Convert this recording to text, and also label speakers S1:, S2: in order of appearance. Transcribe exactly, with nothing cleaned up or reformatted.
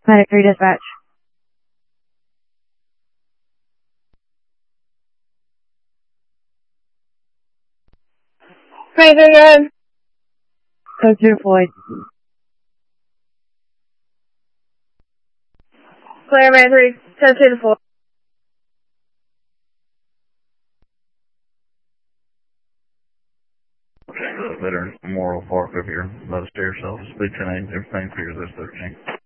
S1: Medic three dispatch.
S2: Hey, there, good.
S1: Code two to Floyd.
S2: Clear, man three. Code two to Floyd.
S3: Veteran Memorial Park up here by the stair cell. Speed ten eight, everything clears this thirteen.